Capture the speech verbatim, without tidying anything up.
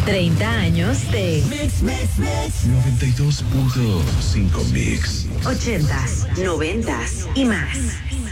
treinta años de Mix, mix, mix. noventa y dos punto cinco Mix. ochentas, noventas y más.